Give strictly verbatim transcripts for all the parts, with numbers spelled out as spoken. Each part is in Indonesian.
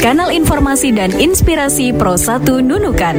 kanal informasi dan inspirasi Pro satu Nunukan.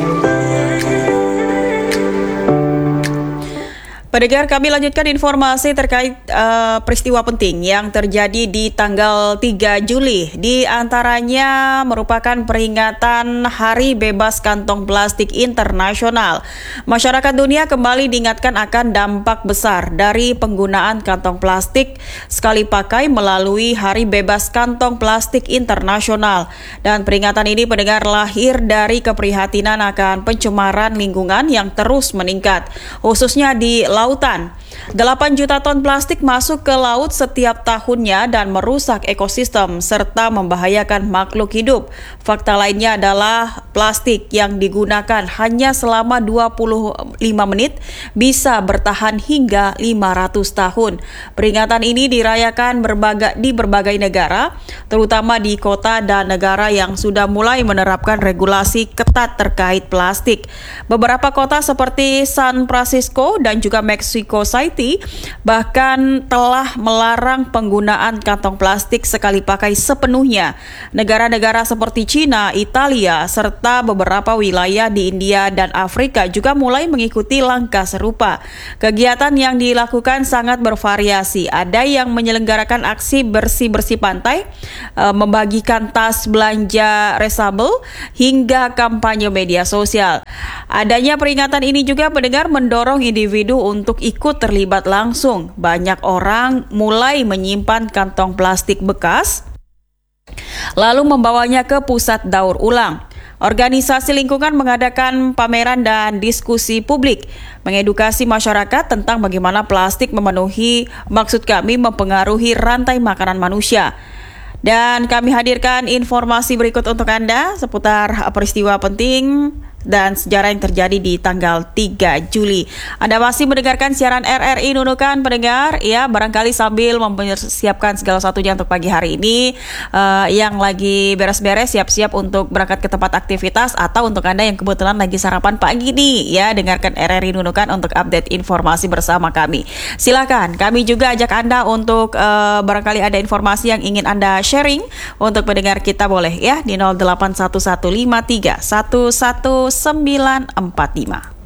Pendengar, kami lanjutkan informasi terkait uh, peristiwa penting yang terjadi di tanggal tiga Juli. Di antaranya merupakan peringatan Hari Bebas Kantong Plastik Internasional. Masyarakat dunia kembali diingatkan akan dampak besar dari penggunaan kantong plastik sekali pakai melalui Hari Bebas Kantong Plastik Internasional. Dan peringatan ini, pendengar, lahir dari keprihatinan akan pencemaran lingkungan yang terus meningkat, khususnya di lautan. delapan juta ton plastik masuk ke laut setiap tahunnya dan merusak ekosistem serta membahayakan makhluk hidup. Fakta lainnya adalah plastik yang digunakan hanya selama dua puluh lima menit bisa bertahan hingga lima ratus tahun. Peringatan ini dirayakan berbagai, di berbagai negara, terutama di kota dan negara yang sudah mulai menerapkan regulasi ketat terkait plastik. Beberapa kota seperti San Francisco dan juga Mexico City bahkan telah melarang penggunaan kantong plastik sekali pakai sepenuhnya. Negara-negara seperti China, Italia, serta beberapa wilayah di India dan Afrika juga mulai mengikuti langkah serupa. Kegiatan yang dilakukan sangat bervariasi. Ada yang menyelenggarakan aksi bersih-bersih pantai, membagikan tas belanja resabel, hingga kampanye media sosial. Adanya peringatan ini juga, pendengar, mendorong individu untuk ikut terlibat langsung. Banyak orang mulai menyimpan kantong plastik bekas lalu membawanya ke pusat daur ulang. Organisasi lingkungan mengadakan pameran dan diskusi publik, mengedukasi masyarakat tentang bagaimana plastik memenuhi, maksud kami, mempengaruhi rantai makanan manusia. Dan kami hadirkan informasi berikut untuk Anda seputar peristiwa penting dan sejarah yang terjadi di tanggal tiga Juli. Anda masih mendengarkan siaran R R I Nunukan, pendengar, ya, barangkali sambil mempersiapkan segala satunya untuk pagi hari ini, uh, yang lagi beres-beres siap-siap untuk berangkat ke tempat aktivitas, atau untuk Anda yang kebetulan lagi sarapan pagi nih, ya, dengarkan R R I Nunukan untuk update informasi bersama kami. Silakan, kami juga ajak Anda untuk uh, barangkali ada informasi yang ingin Anda sharing untuk pendengar kita, boleh ya di nol delapan satu satu lima tiga satu satu sembilan empat lima.